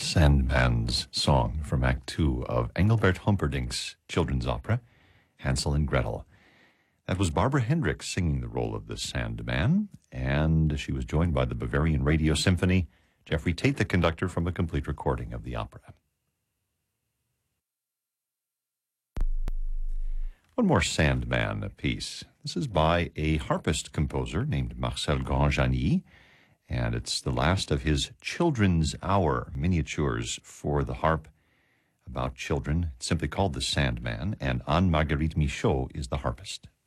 Sandman's song from Act Two of Engelbert Humperdinck's children's opera, Hansel and Gretel. That was Barbara Hendricks singing the role of the Sandman, and she was joined by the Bavarian Radio Symphony, Jeffrey Tate, the conductor, from a complete recording of the opera. One more Sandman piece. This is by a harpist composer named Marcel Grandjani, and it's the last of his Children's Hour miniatures for the harp about children. It's simply called The Sandman, and Anne-Marguerite Michaud is the harpist.